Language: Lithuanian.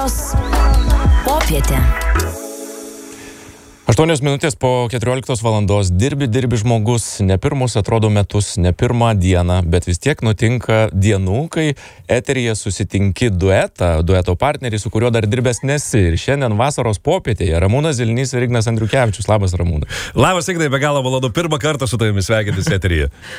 Vasaros popietė. 8 minutės po 14 valandos. Dirbi žmogus, ne pirmus atrodo metus, ne pirmą dieną, bet vis tiek nutinka dienų, kai eteryje susitinki dueto partnerį, su kuriuo dar dirbęs nesi. Ir šiandien vasaros popietėje Ramūnas Zilnys ir Ignas Andriukevičius. Labas, Ramūnai. Labas, Ignai, be galo malonu pirmą kartą su tavimi sveikintis eteryje.